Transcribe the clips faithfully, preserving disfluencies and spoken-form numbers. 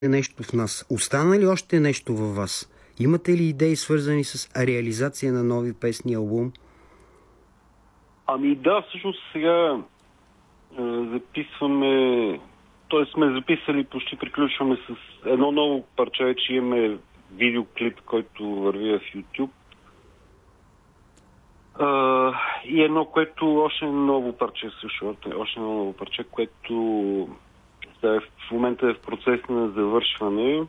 нещо в нас. Остана ли още нещо във вас? Имате ли идеи, свързани с реализация на нови песни, албум? Ами да, всъщност сега е, записваме, т.е. сме записали, почти приключваме с едно ново парче, вече имаме видеоклип, който върви в YouTube. Uh, и едно, което още ново парче също, още едно ново парче, което да, в момента е в процес на завършване.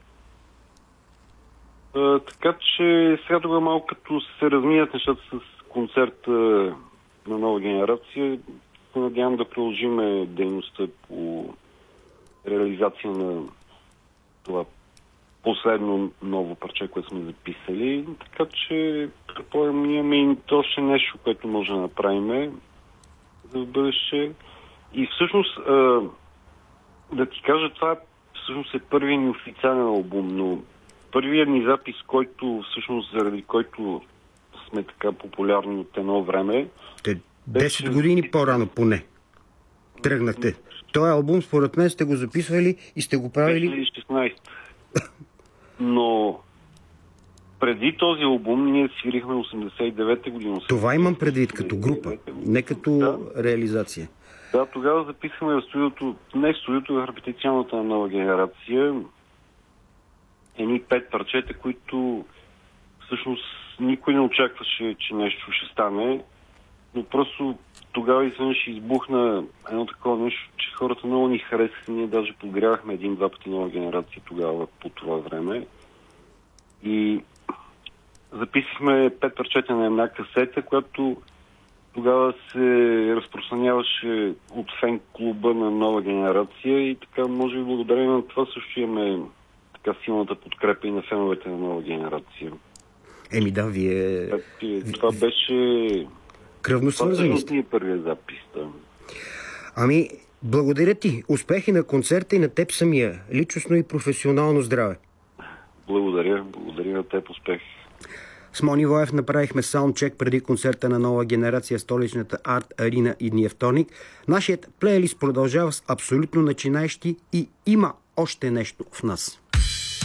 Uh, така че сега тогава малко като се размият нещата с концерта на нова генерация, се надявам да продължиме дейността по реализация на това последно ново парче, което сме записали. Така че, предполагам, имаме и още нещо, което може да направим за бъдеще. И всъщност, а, да ти кажа, това всъщност е първият ни официален албум, но първият ни запис, който всъщност заради който сме така популярни от едно време... Те десет години по-рано поне тръгнахте. Този албум, според мен, сте го записвали и сте го правили... две хиляди и шестнадесета. Но преди този албум ние свирихме осемдесет и девета година. Това имам предвид като група, не като да. реализация. Да, тогава записахме в студиото, не в студиото, в репетиционната на нова генерация, едни пет парчета, които всъщност никой не очакваше, че нещо ще стане, но просто тогава изведнъж избухна едно такова нещо, че хората много ни харесаха. Ние даже подгрявахме един-два пъти нова генерация тогава, по това време. И записахме пет парчета на една касета, която тогава се разпространяваше от фен клуба на нова генерация и така, може би благодарение на това също имаме така силната подкрепа и на феновете на нова генерация. Еми да, вие... Так, това беше... Кръвно свързани сте. Това е първият запис, да. Ами, благодаря ти. Успехи на концерта и на теб самия. Личностно и професионално здраве. Благодаря. Благодаря на теб. Успех. С Мони Воев направихме саундчек преди концерта на нова генерация в столичната Арт Арина идния вторник. Нашият плейлист продължава с абсолютно начинаещи и има още нещо в нас.